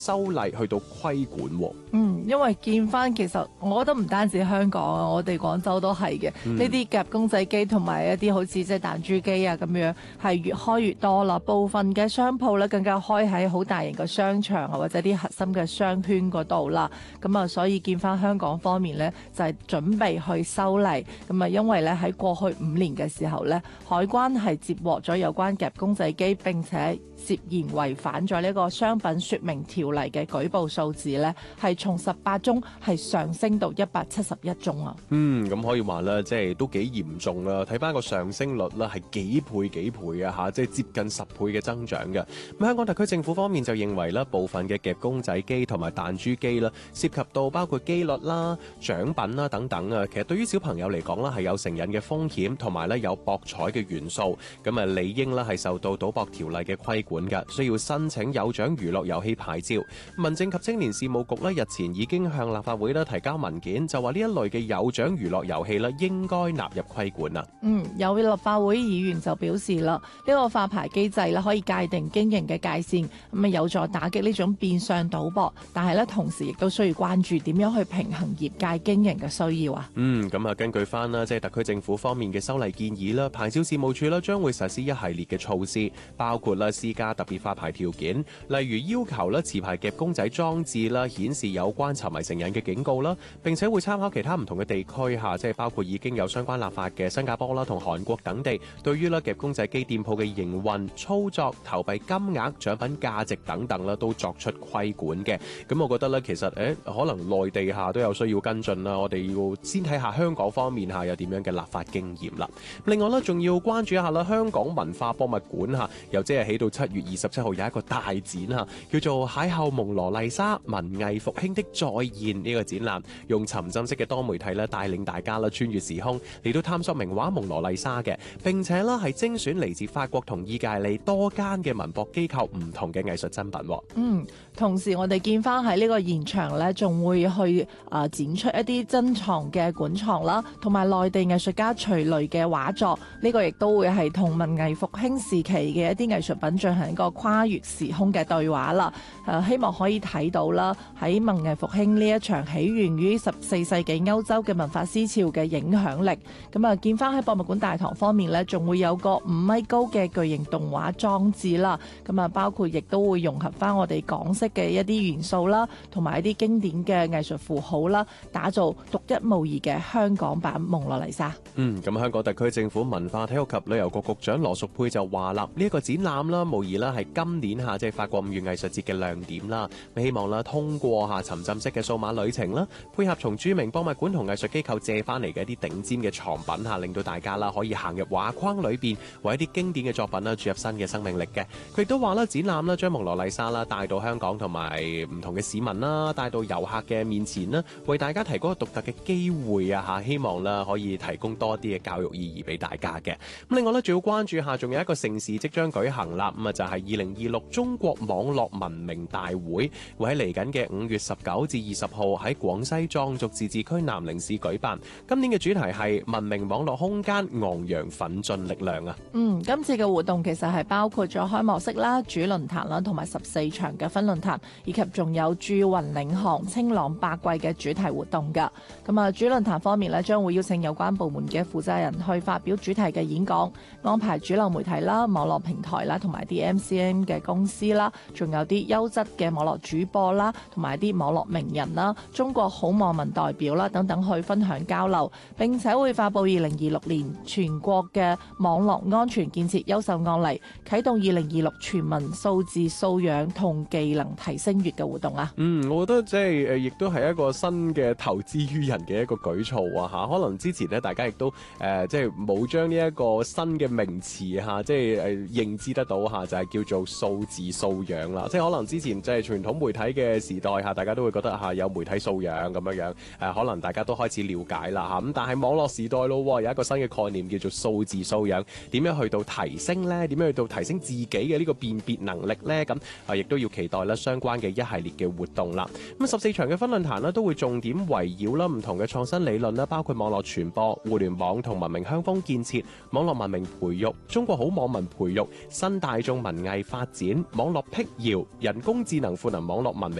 修例去到規管喎。 因為見翻其實我覺得唔單止香港啊，我哋廣州都係嘅。呢啲夾公仔機同埋一啲好似即係彈珠機啊咁樣係越開越多啦。部分嘅商鋪咧更加開喺好大型嘅商場啊，或者啲核心嘅商圈嗰度啦。咁啊，所以見翻香港方面呢，就係準備去修例。咁啊，因為咧喺過去5年嘅時候呢，海關係接獲咗有關夾公仔機並且涉嫌違反咗呢個商品說明條例嘅舉報數字呢，係從18宗係上升到171宗啊。 咁可以話咧，即係都幾嚴重啦。睇翻個上升率啦，係幾倍啊嚇，即係接近10倍嘅增長嘅。咁香港特區政府方面就認為咧，部分嘅夾公仔機同埋彈珠機啦，涉及到包括機率啦、獎品啦等等啊。其實對於小朋友嚟講啦，係有成癮嘅風險，同埋咧有博彩嘅元素。咁啊，理應咧係受到賭博條例嘅規管嘅，需要申請有獎娛樂遊戲牌照。民政及青年事務局咧日前已經向立法會咧提交文件，就話呢一類嘅有獎娛樂遊戲咧應該納入規管啦。 有立法會議員就表示啦，呢個發牌機制咧可以界定經營嘅界線，咁啊有助打擊呢種變相賭博，但係咧同時亦都需要關注點樣去平衡業界經營嘅需要啊。 咁啊，根據翻啦，即係特區政府方面嘅修例建議啦，牌照事務處啦將會實施一系列嘅措施，包括啦施加特別發牌條件，例如要求啦持牌夾公仔裝置啦顯示有關沉迷成癮嘅警告啦，並且會參考其他唔同嘅地區下，即係包括已經有相關立法嘅新加坡啦同韓國等地，對於啦夾公仔機店鋪嘅營運、操作、投幣金額、獎品價值等等啦，都作出規管嘅。咁我覺得咧，其實可能內地下都有需要跟進啦。我哋要先睇下香港方面下有點樣嘅立法經驗啦。另外咧，仲要關注一下啦，香港文化博物館下由即日起到7月27號有一個大展下，叫做邂逅蒙羅麗莎文藝復興的再現呢個展覽，用沉浸式嘅多媒體咧帶領大家啦穿越時空嚟到探索名畫蒙羅麗莎嘅，並且啦係精選嚟自法國同意大利多間嘅文博機構唔同嘅藝術珍品。 同時我哋見翻喺呢個現場咧，仲會去展出一啲珍藏嘅館藏啦，同埋內地藝術家徐雷嘅畫作。呢個亦都會係同文藝復興時期嘅一啲藝術品進行一個跨越時空嘅對話啦。希望可以睇到啦，喺文藝復興呢一場起源於14世紀歐洲嘅文化思潮嘅影響力。咁啊，見翻喺博物館大堂方面呢，仲會有個5米高嘅巨型動畫裝置啦。咁啊，包括亦都會融合翻我哋港式嘅一啲元素啦，同埋一啲經典嘅藝術符號啦，打造獨一無二嘅香港版蒙羅麗莎。 咁香港特區政府文化體育及旅遊局局長羅淑佩就話啦，呢一個展覽啦，無疑啦係今年下即係法國5月藝術節嘅亮點啦。希望啦通過下沉浸式嘅數碼旅程啦，配合從著名博物館同藝術機構借翻嚟嘅一啲頂尖嘅藏品下，令到大家啦可以行入畫框裏邊，為一啲經典嘅作品啦注入新嘅生命力嘅。佢亦都話啦，展覽啦將蒙羅麗莎啦帶到香港同埋唔同嘅市民啦，帶到遊客嘅面前啦，為大家提供個獨特嘅機會啊嚇，希望啦可以提供多啲嘅教育意義俾大家嘅。咁另外咧，仲要關注下，仲有一個盛事即將舉行啦，咁啊就係2026中國網絡文明大會，會喺嚟緊嘅5月19至20號喺廣西壯族自治區南寧市舉辦。今年嘅主題係文明網絡空間，昂揚奮進力量啊！ 今次嘅活動其實係包括咗開幕式啦、主論壇啦，同埋14場嘅分論壇，以及仲有駐雲領航、清朗百季嘅主題活動㗎。咁啊，主論壇方面呢，將會邀請有關部門嘅負責人去發表主題嘅演講，安排主流媒體啦、網絡平台啦，同埋啲 MCN 嘅公司啦，仲有啲優質嘅網絡主播啦，同埋啲網絡名人啦、中國好網民代表啦等等去分享交流，並且會發布2026年全國嘅網絡安全建設優秀案例，啟動2026全民數字素養同技能提升月嘅活動啊！ 我覺得即係亦都係一個新嘅投資於人嘅一個舉措啊嚇！可能之前咧大家亦都即係冇將呢一個新嘅名詞嚇，即係認知得到嚇，就係叫做數字素養啦。即係可能之前即係傳統媒體嘅時代嚇，大家都會覺覺得有媒體素養咁樣樣，可能大家都開始了解啦嚇。咁但係網絡時代咯，有一個新嘅概念叫做數字素養，點樣去到提升呢？點樣去到提升自己嘅呢個辨別能力呢？咁亦都要期待啦相關嘅一系列嘅活動啦。咁14場嘅分論壇呢，都會重點圍繞啦唔同嘅創新理論啦，包括網絡傳播、互聯網同文明鄉風建設、網絡文明培育、中國好網民培育、新大眾文藝發展、網絡闢謠、人工智能賦能網絡文明